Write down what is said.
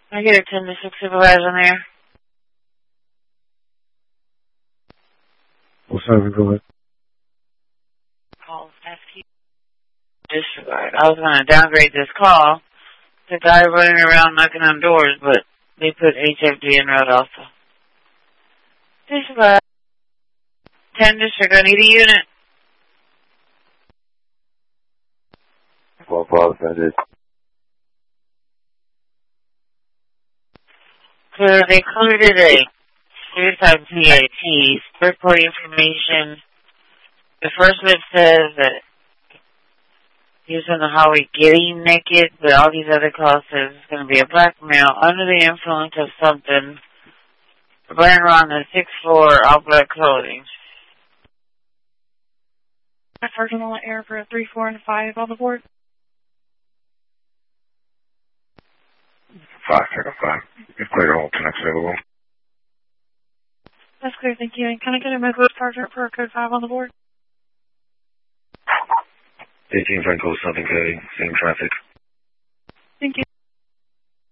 I get a 10 to 6 supervisor in there. What's up, go ahead. Calls FT. Disregard. I was going to downgrade this call. The guy running around knocking on doors, but they put HFD in route also. Disregard. 10 disregard. Need a unit. Well, that is. So they included a suicide PIT, third-party information. The first bit says that he was in the hallway getting naked, but all these other calls says it's going to be a black male under the influence of something, running around the 6th floor, all black clothing. Sergeant Air for 3, 4, and 5 on the board. 5, 5. You've cleared all 10 available. That's clear, thank you. And can I get a Midwest Sergeant for code 5 on the board? 18 Franco, Southern K, same traffic.